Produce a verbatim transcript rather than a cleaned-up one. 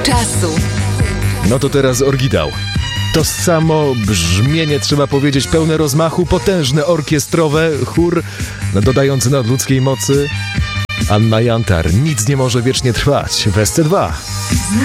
czasu. No to teraz oryginał. To samo brzmienie, trzeba powiedzieć, pełne rozmachu, potężne, orkiestrowe, chór dodający nadludzkiej mocy. Anna Jantar, nic nie może wiecznie trwać. W S C dwa.